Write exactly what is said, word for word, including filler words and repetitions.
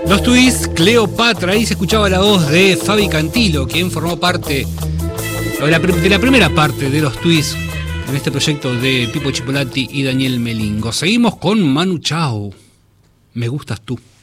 Los Twists, Cleopatra, ahí se escuchaba la voz de Fabi Cantilo, quien formó parte de la, de la primera parte de los Twists en este proyecto de Pipo Chipolati y Daniel Melingo. Seguimos con Manu Chao. Me gustas tú.